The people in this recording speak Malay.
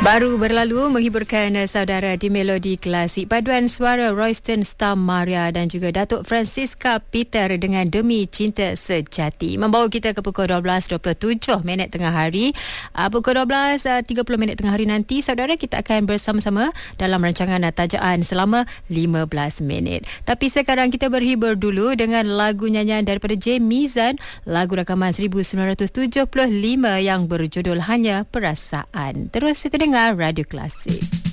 Baru berlalu menghiburkan saudara di Melodi Klasik. Paduan suara Royston Star Maria dan juga Datuk Francisca Peter dengan Demi Cinta Sejati. Membawa kita ke pukul 12.27 tengah hari. Pukul 12.30 tengah hari nanti, saudara, kita akan bersama-sama dalam rancangan Tajaan selama 15 minit. Tapi sekarang kita berhibur dulu dengan lagu nyanyian daripada J. Mizan, lagu rakaman 1975 yang berjudul Hanya Perasaan. Terus kita dengar Radio Klasik.